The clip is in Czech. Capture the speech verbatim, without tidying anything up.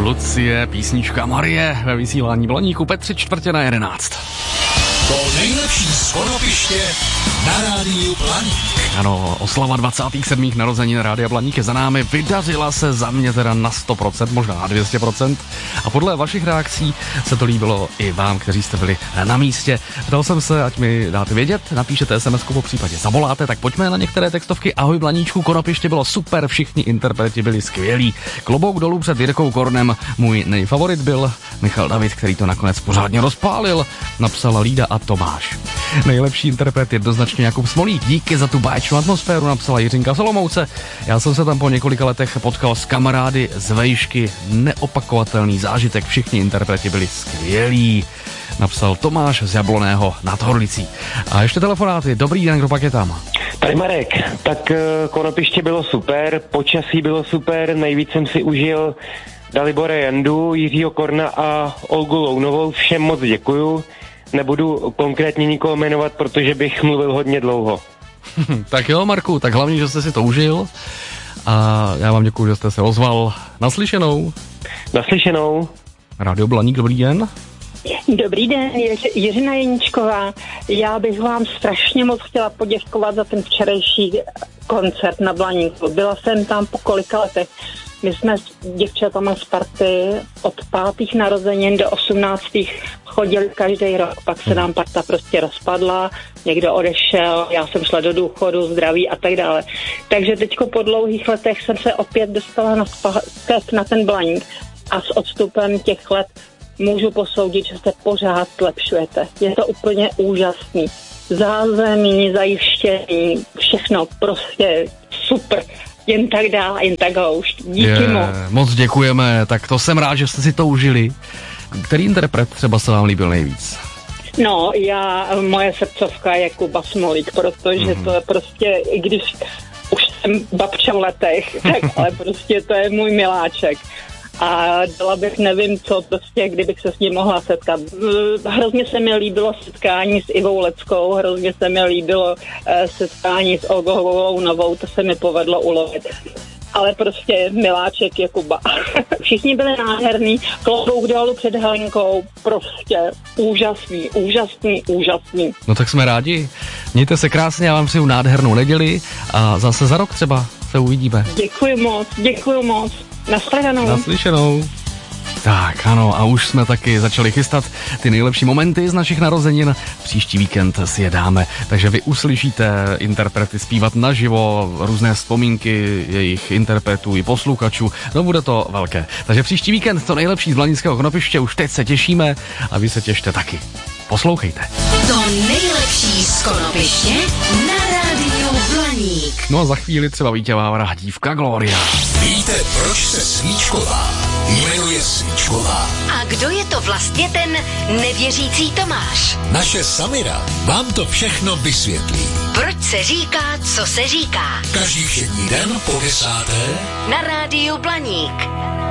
Lucie, písnička Marie ve vysílání Blaníku Petři čtvrtě na jedenáct. To nejlepší z Konopiště na rádiu Blaník. Ano, oslava dvacátých sedmých narozenin Rádia Blaník je za námi. Vydařila se za mě teda na sto procent, možná na dvě stě procent. A podle vašich reakcí se to líbilo i vám, kteří jste byli na místě. Ptal jsem se, ať mi dáte vědět, napíšete es em esku, po případě zavoláte, tak pojďme na některé textovky. Ahoj Blaníčku, Konopiště bylo super, všichni interpreti byli skvělí. Klobouk dolů před Jirkou Kornem, můj nejfavorit byl Michal David, který to nakonec pořádně rozpálil, napsala Lída a Tomáš. Nejlepší interpret jednoznačně Jakub Smolík, díky za tu báječnou atmosféru, napsala Jiřinka Solomouce. Já jsem se tam po několika letech potkal s kamarády z vejšky, neopakovatelný zážitek, všichni interpreti byli skvělí, napsal Tomáš z Jabloného nad Horlicí. A ještě telefonáty, dobrý den, kdo pak je tam? Tady Marek, tak Konopiště bylo super, počasí bylo super, nejvíc jsem si užil Dalibora Jandu, Jiřího Korna a Olgu Lounovou, všem moc děkuju. Nebudu konkrétně nikoho jmenovat, protože bych mluvil hodně dlouho. Tak jo, Marku, tak hlavně, že jste si to užil a já vám děkuju, že jste se ozval. Naslyšenou. Naslyšenou. Rádio Blaník, dobrý den. Dobrý den, Jiř, Jiřina Jeničková. Já bych vám strašně moc chtěla poděkovat za ten včerejší koncert na Blaníku. Byla jsem tam po kolika letech. My jsme s děvčatama z party od pátých narozenin do osmnáctých chodili každý rok, pak se nám parta prostě rozpadla, někdo odešel, já jsem šla do důchodu, zdraví a tak dále. Takže teďko po dlouhých letech jsem se opět dostala na zpátek na ten Blaník a s odstupem těch let můžu posoudit, že se pořád zlepšujete. Je to úplně úžasný. Zázemí, zajištění, všechno prostě super. Jen tak dál, jen tak houšť. Díky Je, moc. Moc děkujeme, tak to jsem rád, že jste si to užili. Který interpret třeba se vám líbil nejvíc? No, já, moje srdcovka je Kuba Smolík, protože mm. to je prostě, i když už jsem babča v letech, tak ale prostě to je můj miláček. A dala bych nevím co, prostě, kdybych se s ním mohla setkat. Hrozně se mi líbilo setkání s Ivou Leckou, hrozně se mi líbilo uh, setkání s Olgou Lounovou, to se mi povedlo ulovit. Ale prostě miláček je Kuba. Všichni byli nádherný, klobouk dolů před Helenkou, prostě úžasný, úžasný, úžasný. No tak jsme rádi. Mějte se krásně, já vám přeju nádhernou neděli a zase za rok třeba se uvidíme. Děkuji moc, děkuji moc. Naslyšenou. Naslyšenou. Tak ano, a už jsme taky začali chystat ty nejlepší momenty z našich narozenin. Příští víkend si je dáme, takže vy uslyšíte interprety zpívat naživo, různé vzpomínky jejich interpretů i posluchačů. No bude to velké. Takže příští víkend to nejlepší z Blaníckého Konopiště, už teď se těšíme a vy se těšte taky. Poslouchejte. To nejlepší z Konopiště na rádiu Blaník. No a za chvíli třeba vítěvá dívka Gloria. Víte, proč se Svíčková jmenuje Svíčková? A kdo je to vlastně ten nevěřící Tomáš? Naše Samira vám to všechno vysvětlí. Proč se říká, co se říká? Každý všední den po desáté Na rádiu Blaník.